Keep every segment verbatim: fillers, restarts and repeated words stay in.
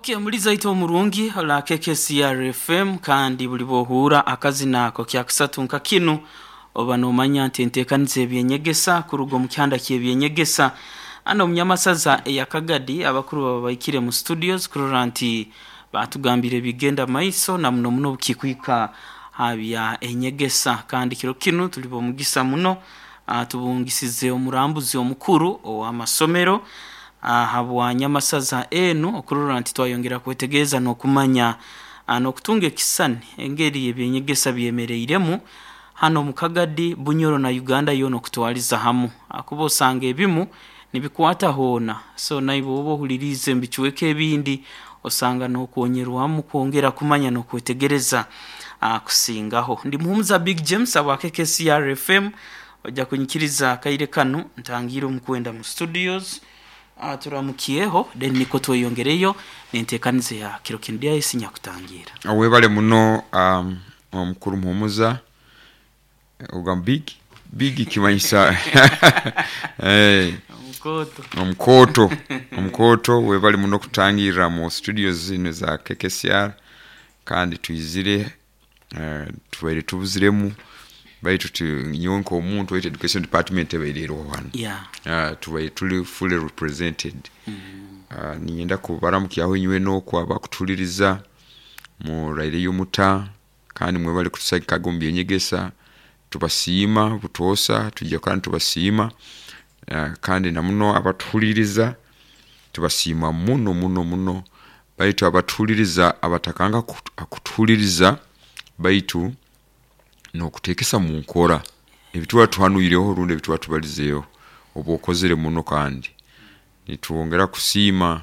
Okay, muliza ito omurungi la K K C R F M kandi buli bohura akazina ko kya kusatu nka kinu oba no manya ntentekanize byenyegesa kurugo mu kyanda kyebyenyegesa ano munyamasaza yakagadi abakuru babayikire mu studios kuranti batugambire bigenda maiso na muno muno bukikwika habya enyegesa kandi kiro kinu tulibo mugisa muno tubungisize omurambuzi omukuru owamasomero habwa nyamasaza enu okururanti twayongera kwetegeza no kumanya no kutunga kisani engeri ebyenyegesa byemereiremu hano mukagadi Bunyoro na Uganda yono kutwaliza hamu akubosanga ebimu nibikwata hona so naibo bo hulirize mbichuweke ebindi osanga no kuonyerwamu kuongera kumanya no kwetegereza akusingaho ndi muhumuza Big James wa K K C R F M ojja kunyikiriza kaire kanu ntangiro mkwenda mu studios aturamukiyeho then niko tweyongereyo nentekanize ya kiro kindia esinya kutangira awebale muno um omukuru muhumuza ugam big big kimanyisa eh omkoto omkoto omkoto webale muno kutangira mu studios zino za K K C R kandi tuyizire uh, twere tubuziremu baitu tu nyonko omuntu wa education department ebeerero wano yeah uh, tuwe tuli fully represented mm -hmm. uh, nienda kubaramukiyaho nywe no kwa bakutuliriza mu raire y'umuta kandi mwe bali kutusaka gombi enyegesa tubasima butosa tujja kandi tubasima uh, kandi namuno abatuliriza tubasima muno muno muno baitu abatuliriza abatakanga kutuliriza baitu no kutekesa mu nkora ebituwa tuhanuyireho runde ebituwa tubalizeyo obokozere muno kandi nituongera kusima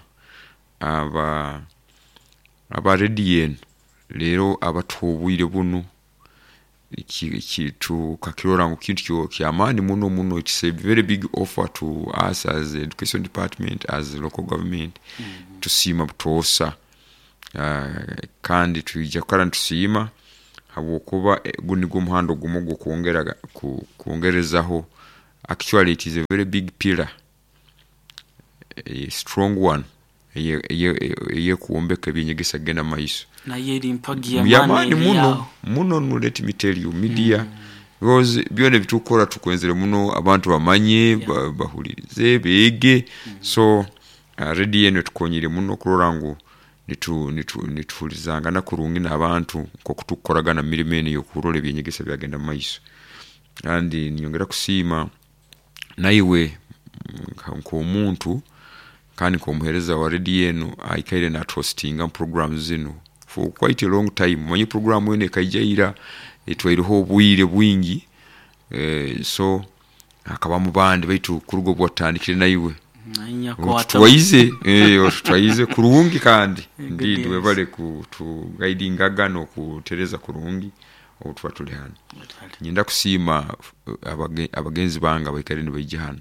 aba aba redien lero abatubwire buno iki kitu kakirora ngo kintu kyamani muno muno it's a very big offer to us as education department as local government mm -hmm. tusima butosa uh, kandi tujja kara tusima habo kuba guni gumuhando gumugo kuongera ku, kuongerezaho actually it is a very big pillar a strong one ye ye ye kuombeka byenyegesa gena maiso na yeri impagi ya mani muno muno no let me tell you media mm. because byone bitukora tukwenzere muno abantu bamanye yeah. bahulirize bege mm. so uh, ready eno tukonyire muno kurorangu nitu nitu nitulizanga na kurungi nabantu ko kutukoragana mirimene yo kurole byenyegesa byagenda maiso kandi nyongera kusima naiwe nko umuntu kandi ko muhereza wa ready eno ayikaire na trustinga programs zino for quite a long time mwenye program wene kaijaira etwairiho obwire bwingi eh so akaba mu bandi baitu kurugo bwatandikire naiwe nanya ko twaize eh twaize kurungi kandi ndidi webale ku tu guiding agano kutereza kurungi obutwa tuli hano nyenda kusima abagenzi banga bayikare nibajihana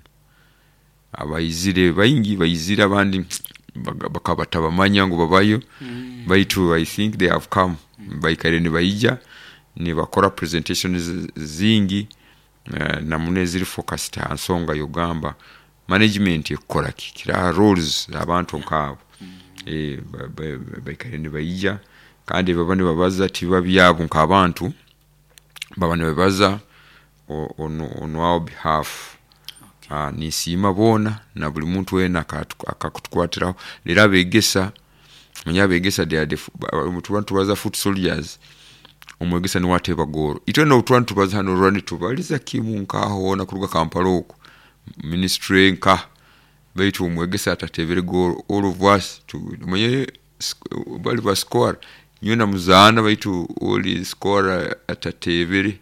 abayizire bayingi bayizira abandi bakabatabamanya ngo babayo mm. baitu I think they have come mm. bayikare nibayija ni bakora presentations zingi uh, na muneziri focused ansonga yogamba management ekora kira roles abantu nkabo mm. eh bayikare nibayija kandi babane babaza tiba byabo nkabantu babane babaza on on our behalf ah nisima bona na buli muntu wena akakutukwatiraho lera begesa munya begesa de ade mutu bantu baza foot soldiers umwegesa ni wateba goro ito no twantu baza hano rwani tubaliza kimu nkaho ona kuruga Kampala ministry nka baitu umwegesa atatevere goro all of us to mwenye bali ba score nyona muzana baitu all score atatevere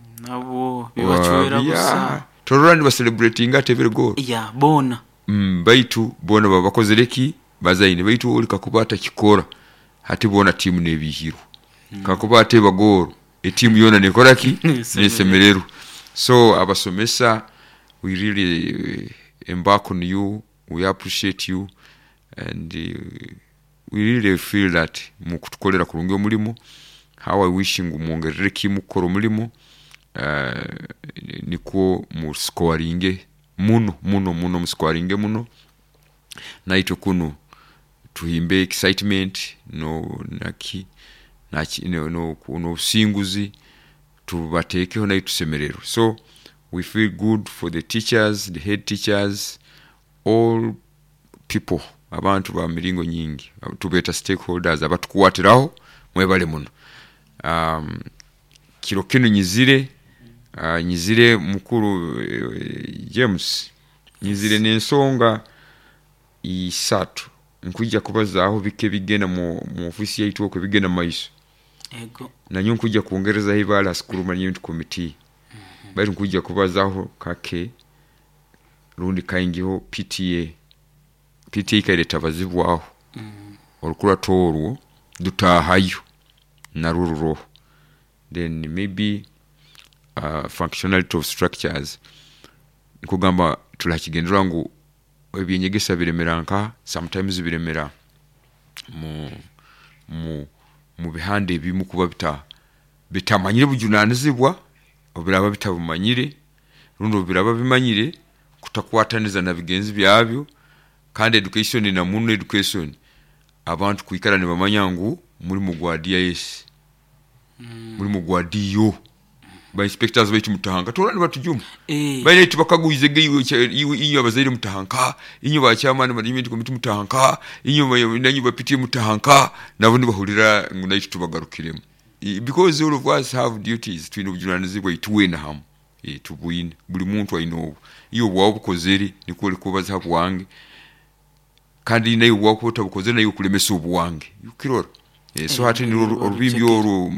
nabo bibachwera gusa torandi ba celebrating atevere goal yeah bona mm baitu bona babakozereki bazaine baitu oli kakubata kikora hati bona team nebihiro mm. kakubata ba goal e team yona nekora ki nesemereru so abasomesa we really uh, embark on you, we appreciate you and uh, we really feel that mukutukolera kurungi omulimo how I wishing umwongerere kimukoro mulimo uh, niko mu scoring muno muno muno mu scoring muno naito kuno tuhimbe excitement no naki naki no no, no singuzi tubatekeho nayo tusemerero. So we feel good for the teachers, the head teachers, all people, abantu ba miringo nyingi, tubeta stakeholders abatukuwatiraho mwebale muno. Um, kiro kino nyizire uh, nyizire mukuru uh, James nyizire n'ensonga isatu nkujja kubazaho bike bigenda mu, mu ofisi yaitu okwe bigenda maiso. Ego. Nanyo nkujja kuongereza ibala School Management Committee. Mm-hmm. Bali nkujja kubazaho kake rundi kaingiho P T A. P T A kaileta bazibwaho. Mm-hmm. Olukura toru dutahayo na ruru. Then maybe uh, functionality of structures. Nkugamba tulakigendera ngu ebyenyegesa biremeranka sometimes biremera mu mu mu bihande bimu kuba bita bitamanyire bujunanizibwa obiraba bitabumanyire rundo biraba bimanyire kutakwataniza na bigenzi byabyo kandi education na muno education abantu kuikara ne bamanyangu muri mu gwadia yes mm. muri mu gwadiyo ba inspectors baitu mutahanga tora ni batujuma eh baile tubakaguize geyo inyo abazaire mutahanga inyo ba chairman management committee mutahanga inyo nanyu bapitiye mutahanga nabo nibahurira ngunaitu tubagarukiremo because all of us have duties twino bujunanizi bwa ituwe na ham eh tubuine buli muntu ayino iyo bwa bukozeri nikole kubaza bwange kandi nayo bwa ko tabukozeri nayo kulemesa ubwange yukirora eh so hati ni orubimbi oru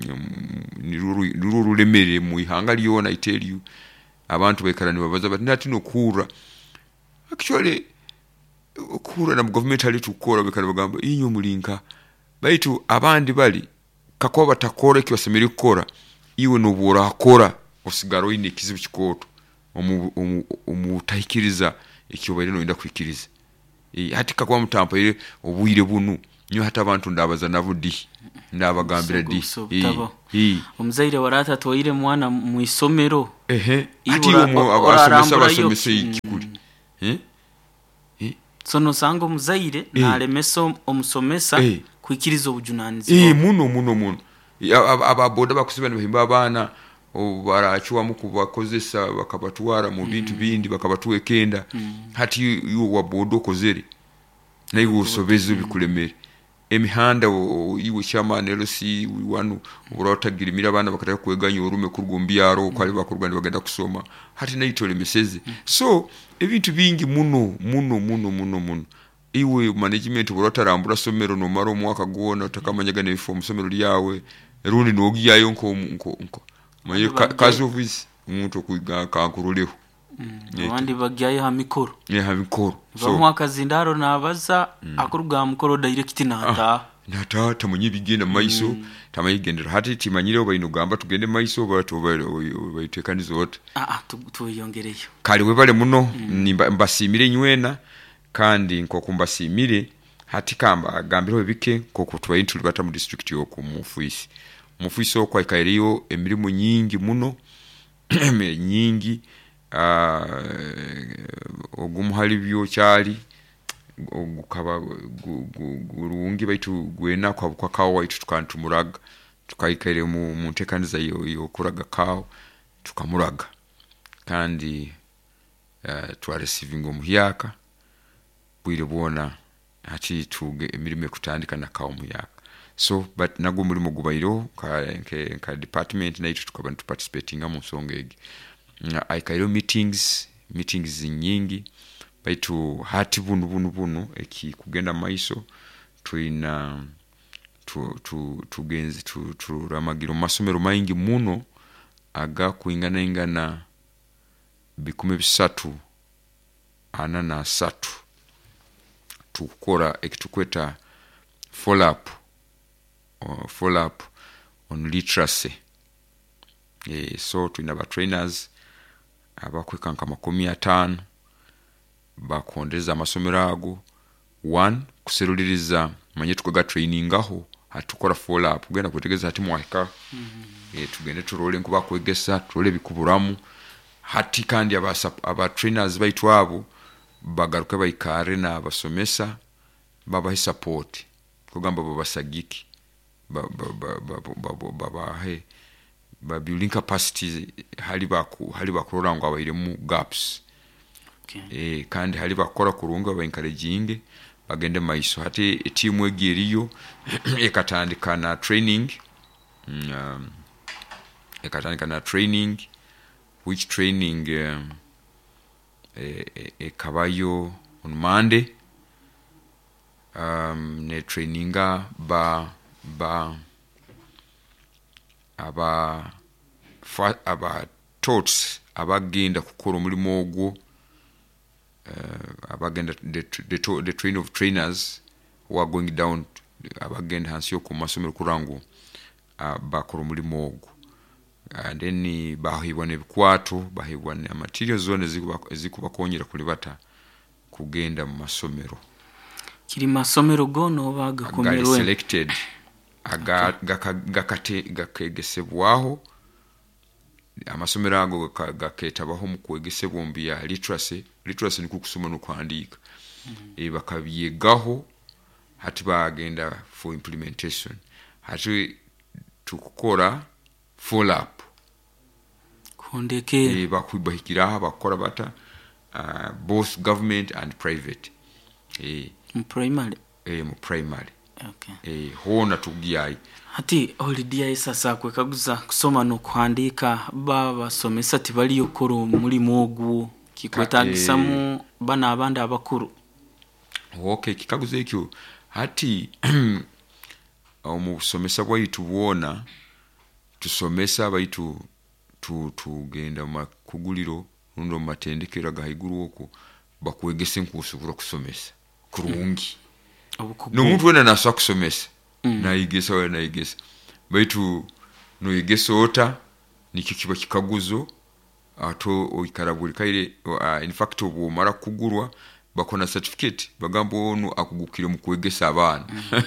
niruru lemere mu ihanga liona I tell you abantu bekarani babaza bati nati no kura actually kura na government ali tukora bekara bagamba inyo mulinka baitu abandi bali kakoba takore kibasemeri kora iwe no bura akora osigaro ine kizibu kikoto omu omutayikiriza ikyobaire no inda kwikiriza e hati kakwa mutampa ile obwire bunu nyo hata abantu ndabaza navudi ndabagambira di eh omuzaire warata toire mwana mu isomero ehe ati umu abasomesa abasomesa ikikuri eh eh sono sango muzaire naremeso omusomesa kwikiriza obujunanizi eh muno muno muno ababoda bakusibana bahimba abana obarachuwa mukubakozesa bakabatwara mu bintu bindi bakabatuwekenda hati yo wabodo kozeri nayo usobeze bikulemere emihanda iwe chairman L C wanu uratagirimira abana bakataka kweganya urume kurgumbiyaro kwali bakurwanda bagenda kusoma hati nayitole meseze so ebintu bingi muno muno muno muno muno iwe management uratarambura somero no maro mwaka guona utakamanya ne form somero lyawe rundi nogiyayo nko nko nko maye kazi office umuntu kuiga kankuruleho abandi bagyaye ha mikoro ye ha mikoro so mwaka zindaro nabaza mm. akurugwa mukoro direct nata ah, nata tamunyi bigenda maiso mm. tamayigendera hati timanyire obayinugamba tugende maiso bato bayitekani zote ah ah tuyongereyo kali webale muno mm. mbasimire nywena kandi nko kumbasimire hati kamba gambiro bike koko twayintuli bata mu district yo ku mufuisi mufuisi okwa ikairiyo emirimu nyingi muno nyingi uh ogumuhali byo cyali ogukaba gurungi baitu gwena kwa kwa kawo waitu tukantumuraga tukayikaire mu muntekaniza yo yo kuraga kawo tukamuraga kandi uh, twa receiving omuyaka bwire bona hati tuge emirime kutandika na kawo muyaka so but nago muri mu gubayiro ka ka department na itu tukaba participating mu songege aikairo meetings meetings nyingi baitu hati bunu bunu bunu eki kugenda maiso tuina tu tu tugenzi tu tu ramagiro masomero maingi muno aga kuingana ingana bikume bisatu ana na satu tukora ekitukweta follow up uh, follow up on literacy eh so tuina ba trainers abakweka nka makumi atano bakondeza amasomero ago one kuseruliriza manye tukoga training aho hatukora follow up genda kutegeza hati mwaka mm-hmm. eh tugende turole nkuba kwegesa turole bikuburamu hati kandi aba aba trainers baitwabo bagaruka bayikare na abasomesa baba support kugamba baba sagiki baba baba baba baba he ba building capacity hali baku hali bakurora ngo abayire mu gaps. Okay. Eh kandi hali bakora kurunga ba encouraging bagende maiso hati team egiriyo ekatandika na training um, ekatandika na training which training um, e, e, e kabayo on Monday um, ne traininga ba ba aba fa, aba tots abagenda kukora omulimo ogwo uh, abagenda the, the, the, the train of trainers who are going down abagenda hansi yo ku masomero kurangu uh, bakora omulimo ogwo and then bahibwa nebikwato bahibwa ne materials zone zikuba konyera kulibata kugenda mu masomero kiri masomero gono bagakomerwe selected aga gakate gakegesebwaho amasomero ago gaketabaho mu kwegesebwa mbi ya literacy literacy ni kukusoma no kwandika mm -hmm. e bakabyegaho hati bagenda for implementation hati tukukora follow up kondeke e bakubahikira bakora bata uh, both government and private e mu primary e mu primary. Okay. Eh hona tugiyai hati holiday sasa kwekaguza kusoma no kwandika baba somesa tibali yokoro muri mogu kikwetagisamu e... bana abandi abakuru. Okay kikaguze ekyo hati omu somesa bwaitu wona tusomesa baitu tu tugenda makuguliro ndo matendekera gahiguru oko bakwegese nkusubura kusomesa kurungi. No muntu wena naswa kusomesa mm. na igesa we na igesa baitu no igesa ota nikikiba kikaguzo ato oikarabulika ile uh, in fact obu mara kugurwa bakona certificate bagambo onu akugukire mu kwegesa abana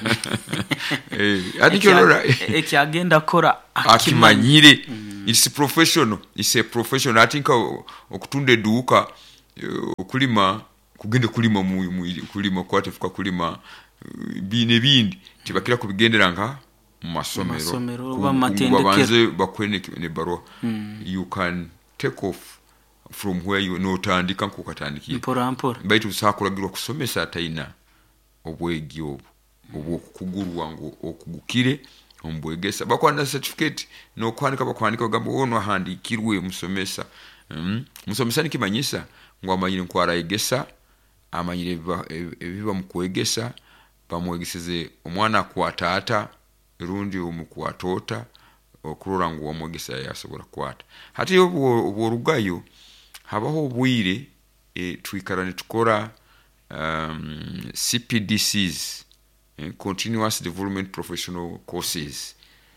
eh adikyorora ekyagenda kora akimanyire mm. It's professional it's a professional I think okutunde duka okulima kugende kulima mu kulima kwatefuka kulima bine bindi tibakira kubigendera nka mu masomero babanze bakwene ne baro mm. You can take off from where you know tandika nkukatandiki mpora mpora baitu sakulagirwa kusomesa ataina obwegi obu obu kugurwa ngo okugukire ombwegesa bakwana certificate no kwanika bakwanika gambo ono handikirwe musomesa mm. Musomesa nikimanyisa ngo amanyire nkwara igesa amanyire ebiba mukwegesa bamwegeseze omwana kwatata rundi omukwatota okurora ngo omwegesa yasobora kwata hati obo rugayo habaho obwire e twikarane tukora um, C P D Cs eh, continuous development professional courses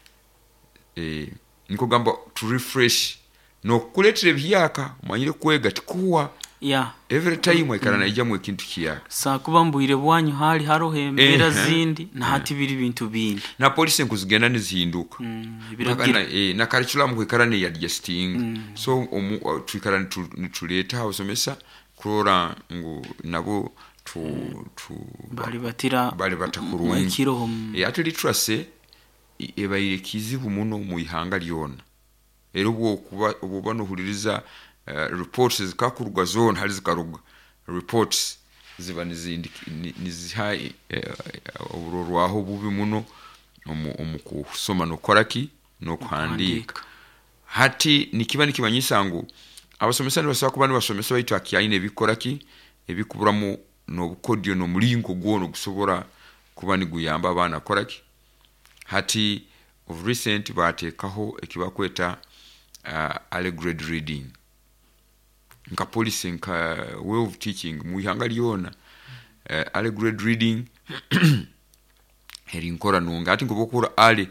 eh niko gamba to refresh no kuletire byaka manyire kwega tikuwa yeah every time ikarana ijya mu kintu kiya sa kubambuyire bwanyu hali harohembera eh, zindi na hati biri bintu bindi na police nkuzigenda nizihinduka mm, biragana eh na curriculum kwikarane ya adjusting mm. So um, twikarane tuleta usomesa kurora ngo nabo tu mm. tu bali batira bali batakurungi eh ati literacy ebayire kizibu muno mu ihanga lyona ero bwo kuba obubano huliriza Uh, reports zikakurwa zone hali zikaruga reports ziba nizindi nizihai ubururu uh, aho bubi muno omu kusoma no koraki no kuhandika hati nikiba nikibanyisa ngo abasomesa ni basaba kubani basomesa baitu akiyaine bikoraki ebikuburamu no bukodio no mulingo gwono gusobora kubani guyamba abana koraki hati of recent batekaho ekibakweta uh, early grade reading nka policy nka way of teaching mu ihanga lyona uh, early grade reading eri nkora nunga ati ngo bokura early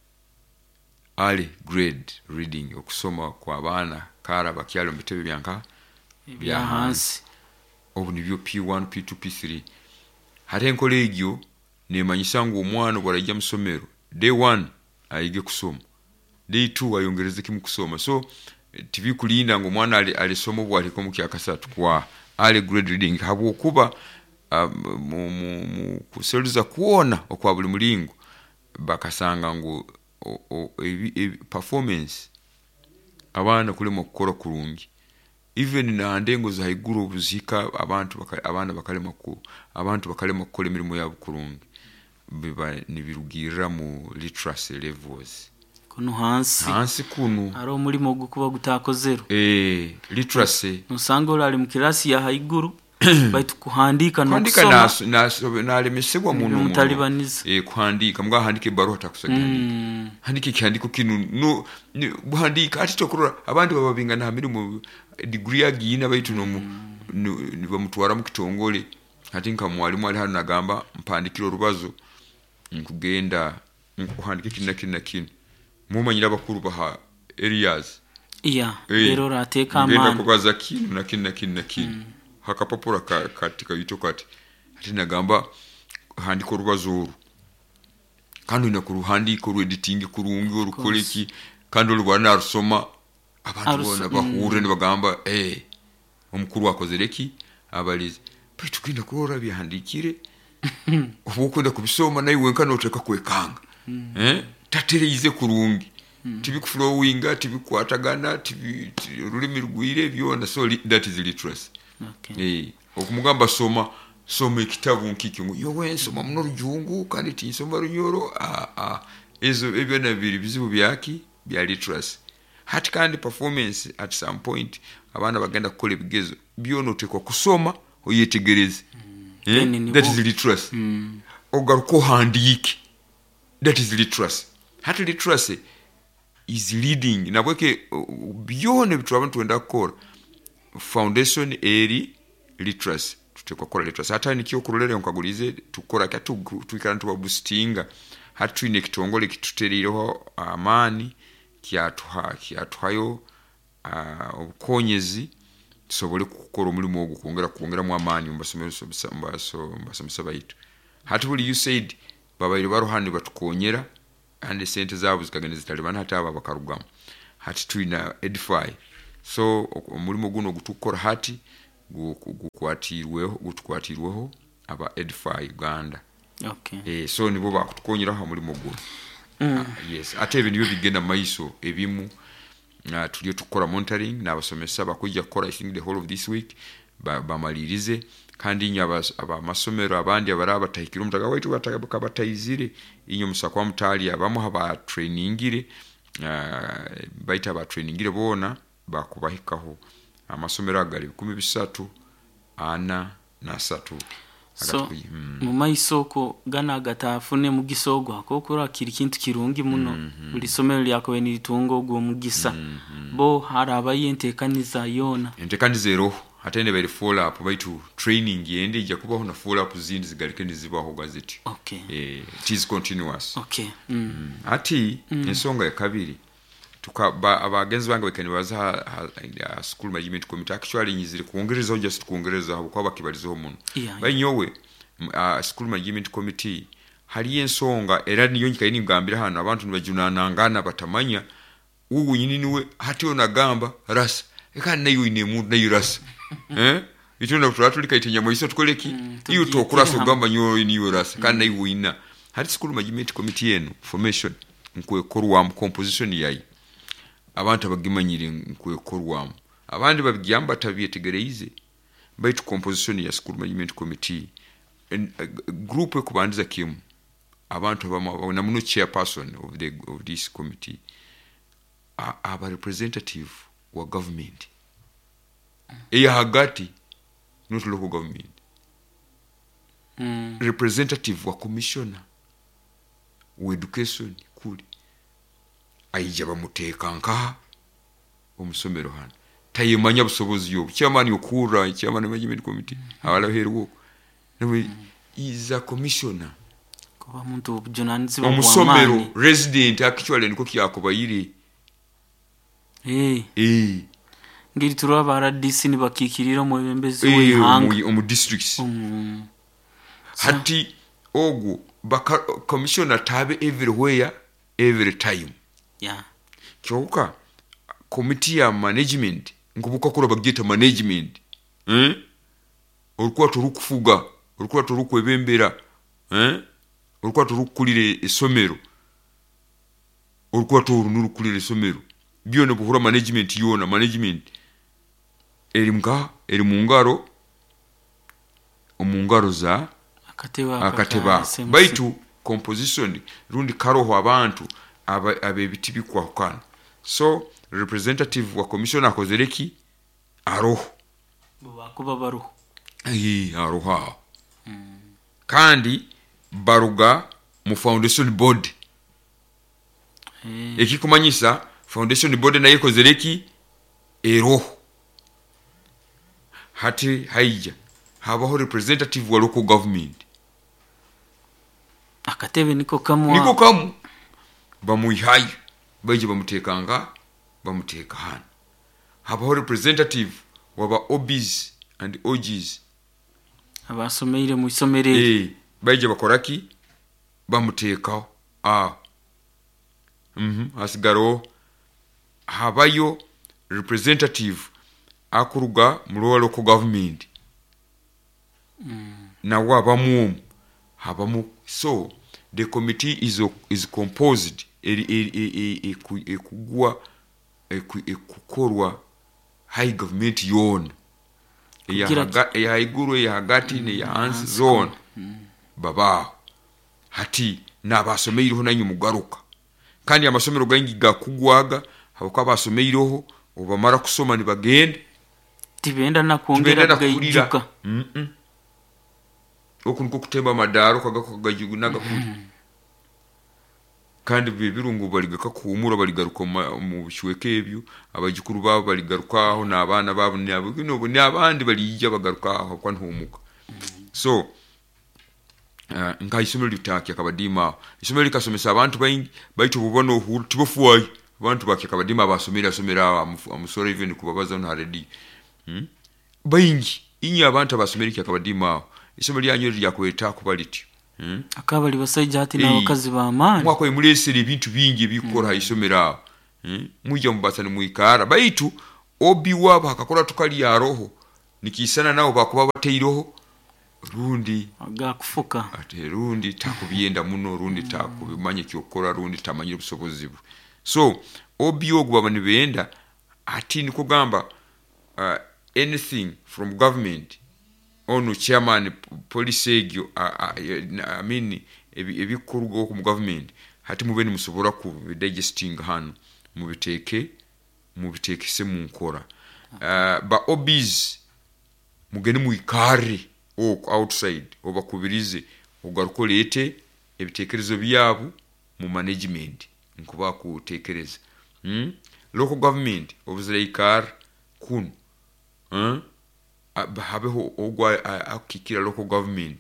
early grade reading okusoma kwa bana kara bakyalo mitebe byanka bya hansi obu nibyo P one P two P three hate nkole egyo nemanyisa ngo omwana bwarajja musomero day one ayige kusoma day two ayongereze kimu kusoma so tivi kulinda ngo mwana ali alisoma bwali ko mu kyakasatu kwa early grade reading habo kuba mu mu kuseruza kuona okwa buli mulingo bakasanga ngo performance abana kulimo kukora kurungi even na ndengo za iguru obuzika abantu baka, abana bakalema ku abantu bakalema kukola emirimo yabo kurungi biba nibirugira mu literacy levels kuno hansi hansi kuno ari umurimo gukuba gutakozero eh literacy nusanga urari mu kirasi ya haiguru baitu kuhandika no kusoma kuhandika na na lemesebwa muno mutalibaniza eh kuhandika mga handike barua takusanya mm. handike kihandiko kinu no buhandika ati tokurora abantu bababinga na mirimo degree yagina baitu no ni bamutwara mu kitongole ati nka mwalimu ali hano nagamba mpandikiro rubazo nkugenda nkuhandike kinna kinna kinu mumanyira bakuru baha areas iya rero rateka amana ngenda kubaza kinu na kinna kinna kinu mm. hakapapura ka, katika yitokati ati nagamba handiko rubazuru kandi na kuruhandiko ru editing kurungi urukoleki kandi urwana arusoma abantu bona bahure ne bagamba eh omukuru wakozereki abalize pitu kinda kurora bihandikire ubukunda kubisoma nayi wenka noteka kwekanga mm. eh tatereize kurungi mm. tibi flowinga tibi kwatagana tibi rulimi rugwire byona so that is literacy okay eh okumugamba soma soma ekitabu nkiki yo wensoma muno rujungu kandi tinsoma runyoro a a ezo ebyo nabiri bizibu byaki bya literacy hati kandi performance at some point abana bagenda kukola ebigezo byono tekwa kusoma oyetegereze mm. eh? that is literacy mm. ogaruko handiki that is literacy hati literacy is leading nabweke byone bitu abantu wenda kukora foundation eri literacy tutekwa kola literacy hata nikiyo kurolere nkagulize tukora katu tuikana tuwa boostinga hatu ine kitongole kituterireho amani kyatuha kyatuhayo obukonyezi sobole kukora omulimo ogwo kongera kongera mu amani mbasomero mbaso mbasomesa baitu hatu buli you said baba ile baruhani batukonyera and the center zabo zikagenda zitalibana hata aba bakarugama hati tuina edify so omulimo guno gutukora hati gukwatirweho gutukwatirweho aba edify Uganda okay eh so nibo bakutukonyera ha mulimo guno mm. uh, yes ate ebintu byo bigenda maiso ebimu na tuliyo tukora monitoring na basomesa bakujja kora I think the whole of this week bamalirize ba kandi nyaba abamasomero abandi abaraba tahikira umutaga waitu bataka batayizire inyo musakwa mutali abamu haba trainingire uh, baita ba trainingire bona bakubahikaho amasomero agali kumi bisatu ana na satu so mu maisoko gana gatafune mu gisogwa ko kura kiri kintu kirungi muno mm -hmm. buri somero lyakowe ni litungo gwo mugisa mm -hmm. bo haraba yentekaniza yona entekanize roho hatene bari follow up baitu training yende ija kubaho na follow up zindi zigarike nizibaho gazeti okay eh it is continuous okay mm. mm. ati mm. ensonga ya kabiri tuka abagenzi bange bekani baza uh, school management committee actually nyizire kuongereza just kuongereza abo kwa bakibalizo muno yeah, banyowe uh, school management committee hali ensonga era niyo nyikaini ngambira hano abantu nibajunanangana batamanya ugu nyininiwe hati onagamba rasa eka nayo ine mu nayo rasa eh itunda kutulika itenya moiso tukoleki mm, iyo tokurasa gamba nyo niyo rasa kana nayo ina hati school management committee yenu formation nkwe korwa composition yayi abantu abagimanyire nkwe korwa abandi babigiyamba tabyetegereize baitu composition ya school management committee en uh, group kubandiza kimu abantu abama na muno chairperson of the of this committee aba representative wa government eya hagati not local government mm. representative wa commissioner wa education kuli ayija bamuteka nka omusomero hano tayimanya busobozi yo chairman yokura chairman management committee abala herwo nawe is a commissioner kuba muntu obujunanizi bwa omusomero resident actually niko kyakobayire eh eh ngiri turaba R D C ni bakikirira mu bembezi w'ihanga mu districts um, hati ogu baka commissioner tabe everywhere every time yeah kyoka committee ya management ngubuka kura bagita management eh olikuwa turukufuga olukwata olukwebembera eh olukwata olukulire esomero olukwata olukulire esomero byona buhura management yona management elimka eri mungaro omungaro za akateba akateba baitu composition rundi karoho abantu abebiti bikwakana so representative wa commissioner akozereki aroho bakuba baruho eh aroha mm. kandi baruga mu foundation board eh ekikumanyisa foundation board nayo kozereki eroho hati haija habaho representative wa local government akatebe niko kamu niko kamu bamuihayo baje bamutekanga bamuteka hano habaho representative waba O Bs and O Gs abasomeire mu isomere eh baje bakoraki bamuteka ah mhm asigaro habayo representative akuruga mu local government mm. na wabamu habamu so the committee is is composed ekugwa ekukorwa high government yona ya haiguru ya hagati ne ya hands zone baba hati nabasomeireho nanyu mugaruka kandi amasomero gangi gakugwaga habako abasomeireho obamara kusoma nibagende tibenda nakongera gayijuka mhm okunko kutemba madaro kagako naga kuri kandi bibirungu baligaka kuumura baligaruka mu bishweke ebyo abagikuru babo baligarukaho nabana babo nyabo no n'abandi balija bagarukaho kwa ntumuka so uh, nka isomero litaki akabadima isomero likasomesa abantu bayingi baitu bubono tibofuwayi abantu bakye akabadima basomera somera amusore even kubabaza no already hmm? bayingi inyi abantu abasomera akabadima isomero lyanyu lyakweta kubaliti hmm? akabali basajja hati na wakazi ba amani mwako imulesere ibintu bingi bikora hmm. isomera hmm? mujja mubasana muikara baitu obi wabo akakora tukali ya roho nikisana nao bakuba bateiroho rundi agakufuka ate rundi takubyenda muno rundi mm. takubimanye kyokora rundi tamanyire busobozi bwe so obi ogwa benda ati nikugamba uh, anything from government onu chairman police egyo uh, uh, I mean ebikurugo ku government hati mubeni musobora ku digesting hano mubiteke mubitekese mu nkora uh, ba obis mugeni muikare o outside obakubirize ogarukolete ebitekerezo byabo mu management nkuba kutekereza hmm? local government obuziraikar kun hmm? habeho ogwa akikira local government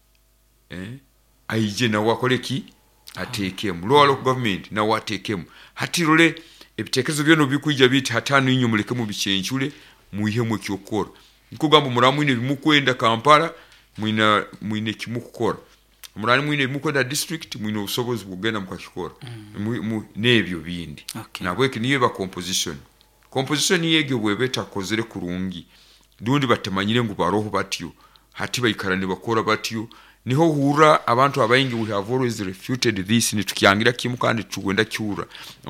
eh aije na wakoleki atekemu lo local government na watekemu hatirole ebitekerezo byono bikujja biti hatanu inyo muleke mu bicyenchule muihemu kyokora nkugamba muramwine bimukwenda Kampala mwina mwine kimukukora murani mwine bimukwenda district mwine usobozi bugenda mukakikora mm. nebyo bindi okay. na bweke niye ba composition composition yege bwebeta kozere kurungi dundi batemanyire ngo baroho batyo hati bayikarane bakora batyo niho hura abantu abayingi we have always refuted this ni tukiangira kimu kandi tugenda cyura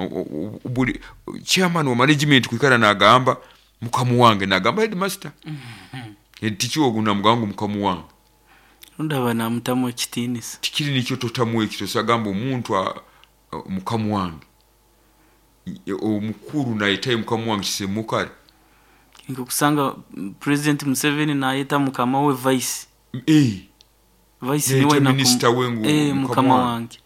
buri chairman wa management kwikara nagamba mukamu wange nagamba headmaster mhm eticho oguna mugangu mukamu wange ndaba na mutamo kitinisa tikiri nicyo totamwe kito sagamba umuntu mukamu wange omukuru na etaye mukamu wange kisemukare ingo kusanga president Museveni na yeta mukama we vice eh vice niwe na minister wengu eh mukama wange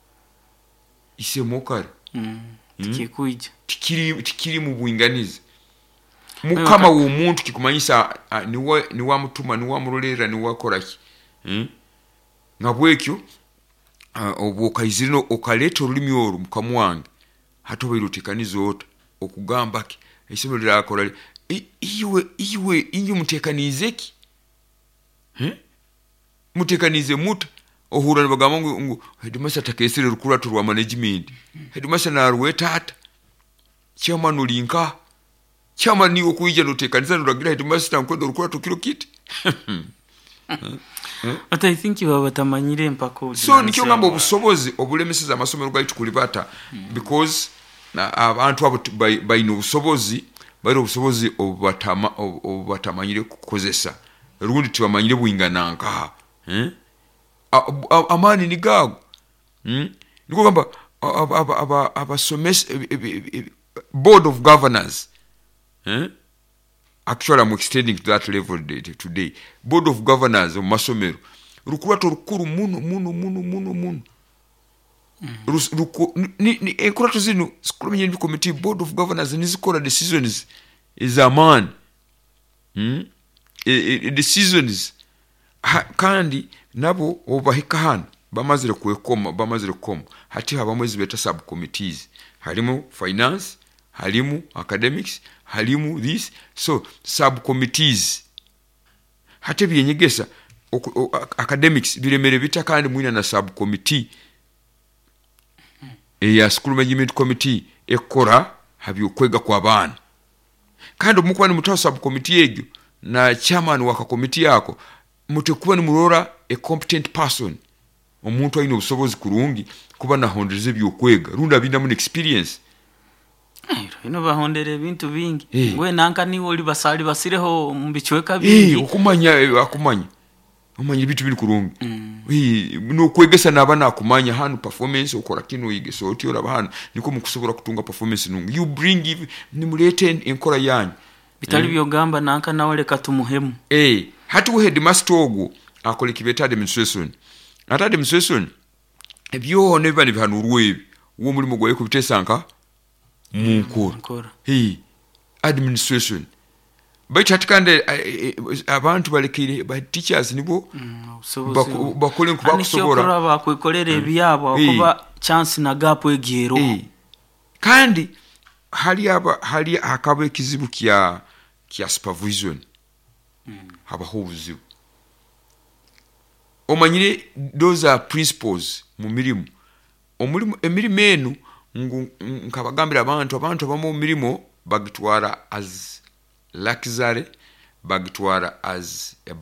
isemukare mm tikikuija tikiri tikiri mu buinganize mukama wo muntu kikumanyisa niwe ni wa mutuma ni wa murolera ni wa koraki hmm? ngabwekyo uh, obukayizirino okaleta olulimi oru mukamu wange hatobirutikanizo ota okugamba ki esimo lirakola iwe iwe inyo mutekanizeki hmm? mutekanize muta ohura bagamba ngo hedumasa takesire rukura turwa management hedumasa na ruwetata chama nulinka chama niwo kuija lutekaniza nuragira hedumasa nkodo rukura tukiro kiti But I think you have tamanyire mpako. So nikyo ngamba obusobozi obulemeseza amasomero gaitu kulibata because na abantu abo bayino obusobozi bali obusobozi obubatama obubatamanyire kukozesa rundi tibamanyire buyingananga eh amani ni gago hm niko ngamba aba aba abasomesa board of governors eh actually I'm extending to that level today. Board of governors of masomero rukubato rukuru muno muno muno muno muno ruku ni ni enkurato zino school management committee board of governors nizikora decisions is a man hmm e decisions kandi nabo obahika hano bamazire kwekoma bamazire koma hati habamwezi beta sub committees halimu finance halimu academics halimu this so sub committees hate byenyegesa academics biremere bita kandi mwina na sub committee e ya school management committee ekora habyokwega kwa bana kandi mukuba ni mutaho sub committee egyo na chairman wa committee yako mutekuba ni murora a competent person omuntu ayino obusobozi kurungi kuba na hondeze byokwega runda binda mun experience ino bahondere bintu bingi hey. Ngwe nanka ni oli basali basireho mbichweka bingi eh ukumanya akumanya umanya bitu biri kurungi mm. eh no kwegesa nabana akumanya hanu performance ukora kino yigese oti ora hanu niko mukusobora kutunga performance nungu you bring it ni mulete enkora yanyu bitali mm. byogamba nanka nawole katumuhemu eh hati we headmaster ogu akole kibeta administration ata administration ebyo ne bani bihanurwe uwo muri mugwaye kubitesanka munkora hey administration but hatikande abantu balekire ba teachers nibo bakole kuba kusobora bakora bakwikolera ebyabo kuba chance na gap egero kandi hali aba hali akaba ekizibu kya kya supervision haba hobuzibu omanyire those are principles mu mirimu omulimo emirimo enu nkabagambira abantu abantu abamu mirimo bagitwara as luxury bagitwara as a